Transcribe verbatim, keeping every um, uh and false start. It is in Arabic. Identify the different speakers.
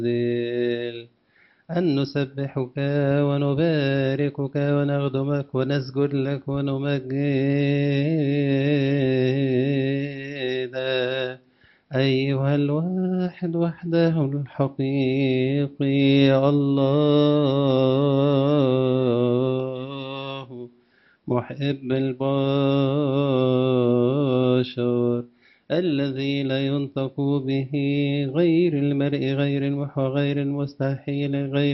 Speaker 1: أن نسبحك ونباركك ونخدمك ونسجد لك ونمجدك أيها الواحد وحده الحقيقي الله محب البشر الذي لا ينطق به غير المرء غير المحو غير المستحيل غير